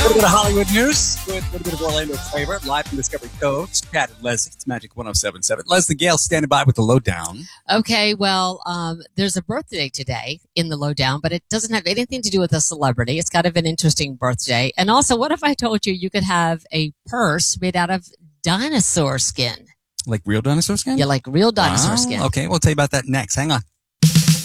little bit of Hollywood news with a little bit of Orlando flavor. Live from Discovery Cove. Chad and Leslie. It's Magic 107.7. Leslie Gale standing by with the lowdown. Okay, well, there's a birthday today in the lowdown, but it doesn't have anything to do with a celebrity. It's kind of an interesting birthday. And also, what if I told you could have a purse made out of dinosaur skin? Like real dinosaur skin? Yeah, like real dinosaur skin. Okay, we'll tell you about that next. Hang on.